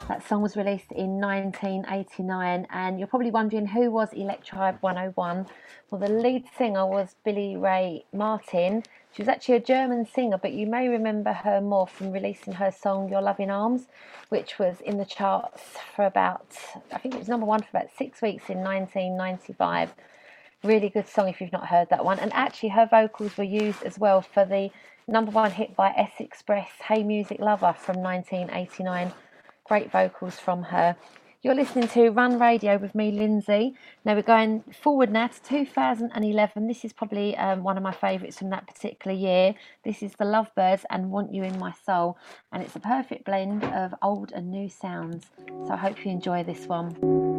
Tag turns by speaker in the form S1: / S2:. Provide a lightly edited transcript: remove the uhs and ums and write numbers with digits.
S1: That song was released in 1989, and you're probably wondering who was Electribe 101. Well, the lead singer was Billy Ray Martin. She was actually a German singer, but you may remember her more from releasing her song Your Loving Arms, which was in the charts for about, I think it was number one for about 6 weeks in 1995. Really good song if you've not heard that one. And actually, her vocals were used as well for the number one hit by S Express, Hey Music Lover from 1989. Great vocals from her. You're listening to Run Radio with me, Lindsay. Now we're going forward now to 2011. This is probably one of my favourites from that particular year. This is the Lovebirds and Want You in My Soul. And it's a perfect blend of old and new sounds. So I hope you enjoy this one.